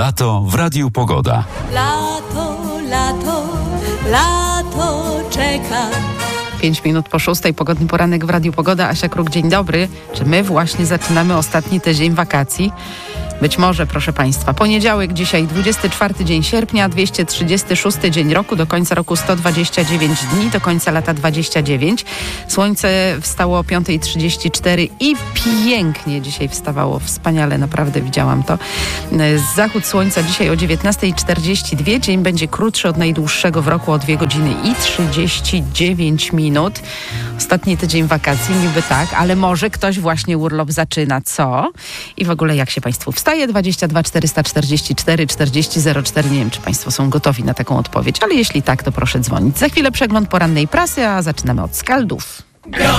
Lato w Radiu Pogoda. Lato, lato, lato czeka. 5 minut po 6:00, pogodny poranek w Radiu Pogoda. Asia Kruk, dzień dobry. Czy my właśnie zaczynamy ostatni tydzień wakacji? Być może, proszę Państwa. Poniedziałek dzisiaj, 24 dzień sierpnia, 236 dzień roku, do końca roku 129 dni, do końca lata 29. Słońce wstało o 5:34 i pięknie dzisiaj wstawało, wspaniale, naprawdę widziałam to. Zachód słońca dzisiaj o 19:42. Dzień będzie krótszy od najdłuższego w roku o 2 godziny i 39 minut. Ostatni tydzień wakacji, niby tak, ale może ktoś właśnie urlop zaczyna, co? I w ogóle jak się Państwu wstaje? 22 444 40 04. Nie wiem, czy Państwo są gotowi na taką odpowiedź, ale jeśli tak, to proszę dzwonić. Za chwilę przegląd porannej prasy, a zaczynamy od skaldów.